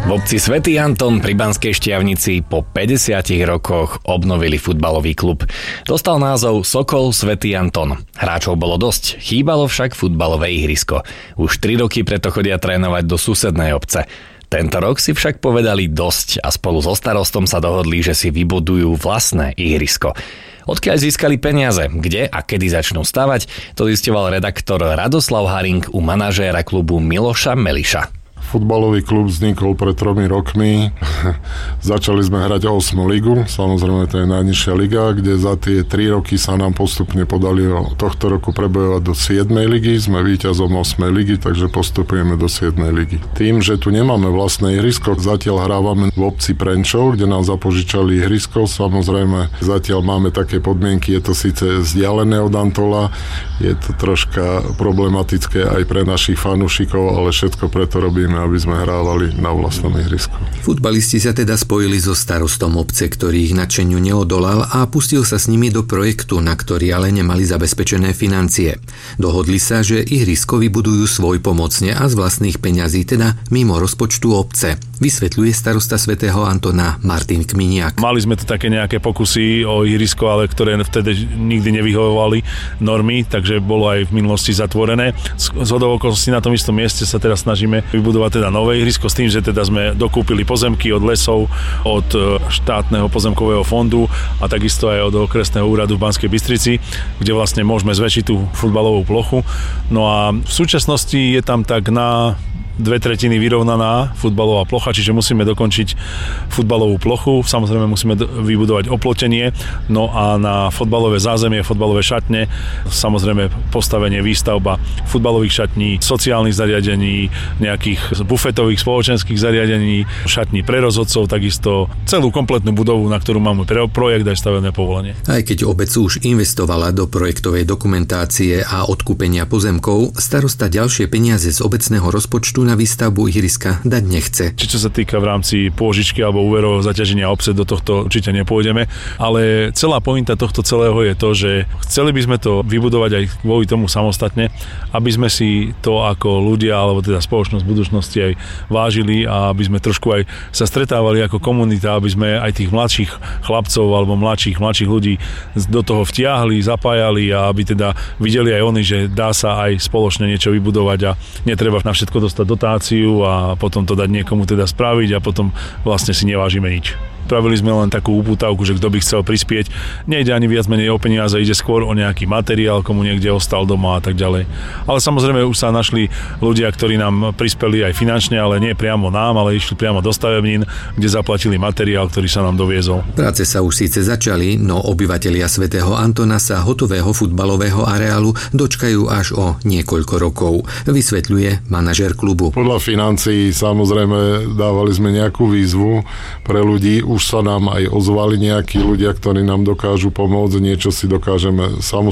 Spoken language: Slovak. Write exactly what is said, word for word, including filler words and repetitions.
V obci Svätý Anton pri Banskej Štiavnici po päťdesiatich rokoch obnovili futbalový klub. Dostal názov Sokol Svätý Anton. Hráčov bolo dosť, chýbalo však futbalové ihrisko. Už tri roky preto chodia trénovať do susednej obce. Tento rok si však povedali dosť a spolu so starostom sa dohodli, že si vybudujú vlastné ihrisko. Odkiaľ získali peniaze, kde a kedy začnú stavať, to zisťoval redaktor Radoslav Haring u manažéra klubu Miloša Meliša. Futbalový klub vznikol pred tromi rokmi. Začali sme hrať ôsmu ligu, samozrejme to je najnižšia liga, kde za tie tri roky sa nám postupne podali tohto roku prebojovať do siedmej ligy. Sme víťazom ôsmej ligy, takže postupujeme do siedmej ligy. Tým, že tu nemáme vlastné ihrisko, zatiaľ hrávame v obci Prenčov, kde nám zapožičali ihrisko. Samozrejme, zatiaľ máme také podmienky, je to síce vzdialené od Antola, je to troška problematické aj pre našich fanúšikov, ale všetko preto robíme, aby sme hrávali na vlastnom ihrisku. Futbalisti sa teda spojili so starostom obce, ktorý ich nadšeniu neodolal a pustil sa s nimi do projektu, na ktorý ale nemali zabezpečené financie. Dohodli sa, že ihrisko vybudujú svojpomocne a z vlastných peňazí, teda mimo rozpočtu obce. Vysvetľuje starosta Svätého Antona Martin Kminiak. Mali sme tu také nejaké pokusy o ihrisko, ale ktoré vtedy nikdy nevyhovovali normy, takže bolo aj v minulosti zatvorené. Z hodou okolností na tom istom mieste sa teraz snažíme vybudovať teda nové ihrisko s tým, že teda sme dokúpili pozemky od lesov, od štátneho pozemkového fondu a takisto aj od okresného úradu v Banskej Bystrici, kde vlastne môžeme zväčšiť tú futbalovú plochu. No a v súčasnosti je tam tak na dve tretiny vyrovnaná futbalová plocha, čiže musíme dokončiť futbalovú plochu, samozrejme musíme vybudovať oplotenie, no a na futbalové zázemie, futbalové šatne, samozrejme postavenie, výstavba futbalových šatní, sociálnych zariadení, nejakých bufetových spoločenských zariadení, šatní pre rozhodcov, takisto celú kompletnú budovu, na ktorú máme projekt aj stavebné povolenie. Aj keď obec už investovala do projektovej dokumentácie a odkúpenia pozemkov, starosta ďalšie peniaze z obecného rozpočtu na výstavbu ihriska dať nechce. Či čo sa týka v rámci pôžičky alebo úverového zaťaženia obce, do tohto určite nepôjdeme, ale celá pointa tohto celého je to, že chceli by sme to vybudovať aj kvôli tomu samostatne, aby sme si to ako ľudia, alebo teda spoločnosť v budúcnosti aj vážili a aby sme trošku aj sa stretávali ako komunita, aby sme aj tých mladších chlapcov alebo mladších, mladších ľudí do toho vtiahli, zapájali a aby teda videli aj oni, že dá sa aj spoločne niečo vybudovať a netreba na všetko dostať dotáciu a potom to dať niekomu teda spraviť a potom vlastne si nevážime nič. Spravili sme len takú upútavku, že kto by chcel prispieť. Nejde ani viac menej o peniaze, ide skôr o nejaký materiál, komu niekde ostal doma a tak ďalej. Ale samozrejme už sa našli ľudia, ktorí nám prispeli aj finančne, ale nie priamo nám, ale išli priamo do stavebnín, kde zaplatili materiál, ktorý sa nám doviezol. Práce sa už síce začali, no obyvatelia Svätého Antona sa hotového futbalového areálu dočkajú až o niekoľko rokov, vysvetľuje manažér klubu. Podľa financií samozrejme dávali sme nejakú výzvu pre ľudí. Už sa nám aj ozvali nejakí ľudia, ktorí nám dokážu pomôcť, niečo si dokážeme samostatne